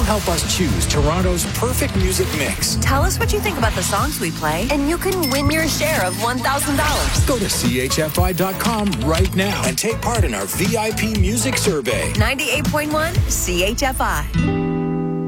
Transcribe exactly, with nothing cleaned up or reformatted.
help us choose Toronto's perfect music mix. Tell us what you think about the songs we play, and you can win your share of one thousand dollars. Go to C H F I dot com right now and take part in our V I P music survey. ninety-eight point one C H F I.